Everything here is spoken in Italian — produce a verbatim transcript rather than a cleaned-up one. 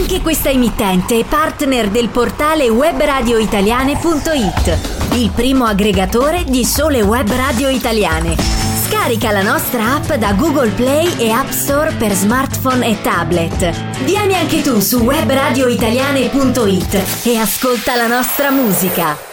Anche questa emittente è partner del portale webradioitaliane punto it, il primo aggregatore di sole web radio italiane. Scarica la nostra app da Google Play e App Store per smartphone e tablet. Vieni anche tu su webradioitaliane punto it e ascolta la nostra musica.